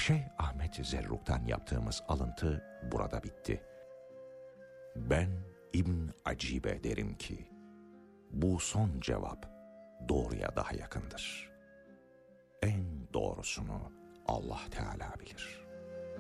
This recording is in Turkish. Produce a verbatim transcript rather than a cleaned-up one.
Şeyh Ahmet Zerruk'tan yaptığımız alıntı burada bitti. Ben İbn Acibe derim ki, bu son cevap doğruya daha yakındır. En doğrusunu Allah Teala bilir.